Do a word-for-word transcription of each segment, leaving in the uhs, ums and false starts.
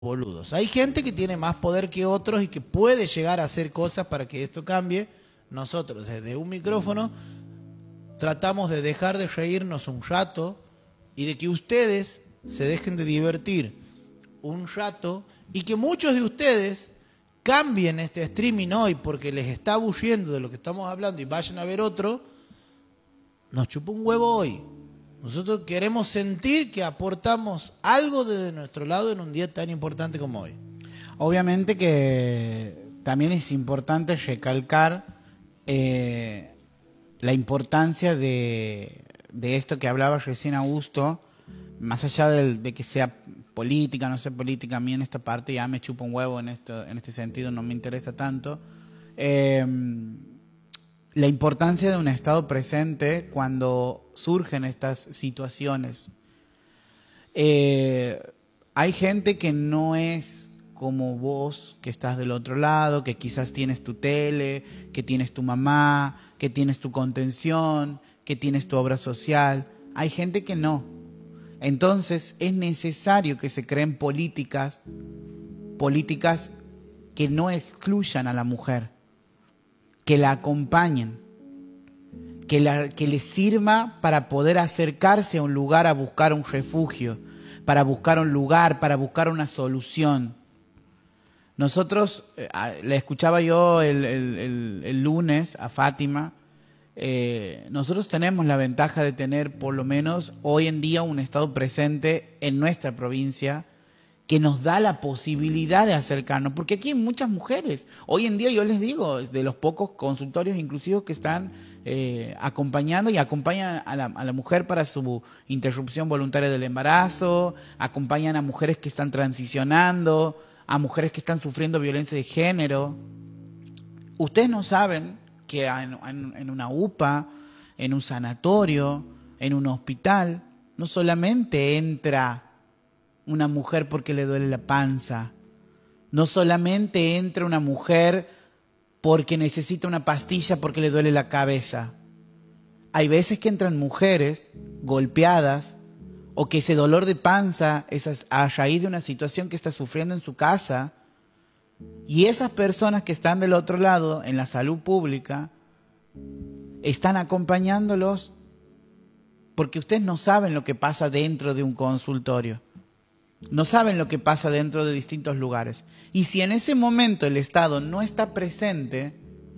boludos. Hay gente que tiene más poder que otros y que puede llegar a hacer cosas para que esto cambie. Nosotros desde un micrófono tratamos de dejar de reírnos un rato y de que ustedes se dejen de divertir un rato y que muchos de ustedes cambien este streaming hoy porque les está aburriendo de lo que estamos hablando y vayan a ver otro. Nos chupa un huevo hoy. Nosotros queremos sentir que aportamos algo desde nuestro lado en un día tan importante como hoy. Obviamente que también es importante recalcar eh, la importancia de, de esto que hablaba recién Augusto, más allá del, de que sea política, no sea política, a mí en esta parte ya me chupa un huevo en, esto, en este sentido, no me interesa tanto. Eh, la importancia de un Estado presente cuando surgen estas situaciones. Eh, hay gente que no es como vos, que estás del otro lado, que quizás tienes tu tele, que tienes tu mamá, que tienes tu contención, que tienes tu obra social. Hay gente que no. Entonces es necesario que se creen políticas, políticas que no excluyan a la mujer, que la acompañen, que, la, que les sirva para poder acercarse a un lugar a buscar un refugio, para buscar un lugar, para buscar una solución. Nosotros, eh, le escuchaba yo el, el, el, el lunes a Fátima, eh, nosotros tenemos la ventaja de tener por lo menos hoy en día un Estado presente en nuestra provincia que nos da la posibilidad de acercarnos, porque aquí hay muchas mujeres. Hoy en día yo les digo, de los pocos consultorios inclusivos que están eh, acompañando y acompañan a la, a la mujer para su interrupción voluntaria del embarazo, acompañan a mujeres que están transicionando, a mujeres que están sufriendo violencia de género. Ustedes no saben que en, en, en una U P A, en un sanatorio, en un hospital, no solamente entra una mujer porque le duele la panza, no solamente entra una mujer porque necesita una pastilla porque le duele la cabeza. Hay veces que entran mujeres golpeadas o que ese dolor de panza es a raíz de una situación que está sufriendo en su casa, y esas personas que están del otro lado en la salud pública están acompañándolos porque ustedes no saben lo que pasa dentro de un consultorio. No saben lo que pasa dentro de distintos lugares. Y si en ese momento el Estado no está presente,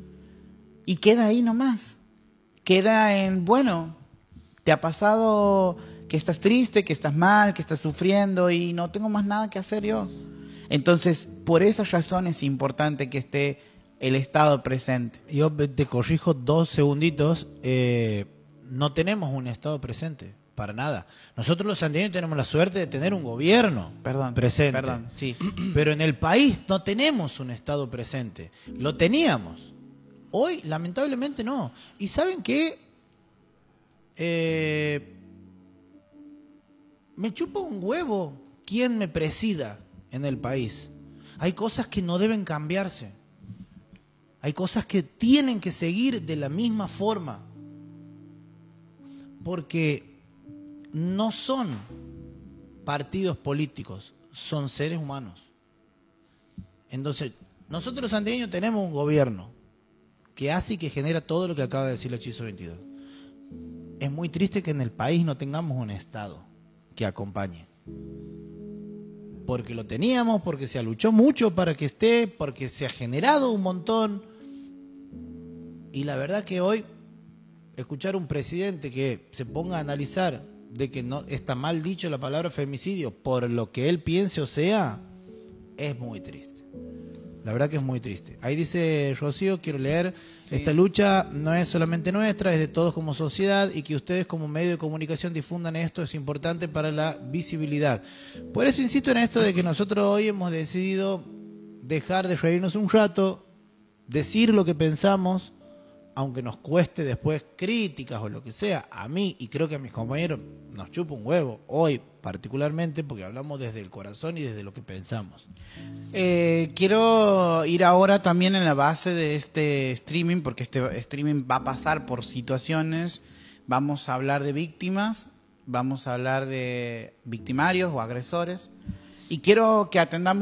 y queda ahí nomás, queda en, bueno, te ha pasado que estás triste, que estás mal, que estás sufriendo y no tengo más nada que hacer yo. Entonces, por esas razones es importante que esté el Estado presente. Yo te corrijo dos segunditos. Eh, no tenemos un Estado presente. Para nada. Nosotros los santiagueños tenemos la suerte de tener un gobierno perdón, presente. Perdón, sí. Pero en el país no tenemos un Estado presente. Lo teníamos. Hoy, lamentablemente, no. ¿Y saben qué? Eh, me chupa un huevo quién me presida en el país. Hay cosas que no deben cambiarse. Hay cosas que tienen que seguir de la misma forma. Porque no son partidos políticos, son seres humanos. Entonces, nosotros los santiagueños tenemos un gobierno que hace y que genera todo lo que acaba de decir el Hechizo veintidós. Es muy triste que en el país no tengamos un Estado que acompañe. Porque lo teníamos, porque se luchó mucho para que esté, porque se ha generado un montón. Y la verdad que hoy, escuchar a un presidente que se ponga a analizar de que no está mal dicho la palabra femicidio por lo que él piense o sea, es muy triste. La verdad que es muy triste. Ahí dice Rocío, quiero leer, sí. Esta lucha no es solamente nuestra, es de todos como sociedad, y que ustedes como medio de comunicación difundan esto es importante para la visibilidad. Por eso insisto en esto de que nosotros hoy hemos decidido dejar de reírnos un rato, decir lo que pensamos, aunque nos cueste después críticas o lo que sea. A mí, y creo que a mis compañeros, nos chupa un huevo, hoy particularmente, porque hablamos desde el corazón y desde lo que pensamos. Eh, quiero ir ahora también en la base de este streaming, porque este streaming va a pasar por situaciones. Vamos a hablar de víctimas, vamos a hablar de victimarios o agresores, y quiero que atendamos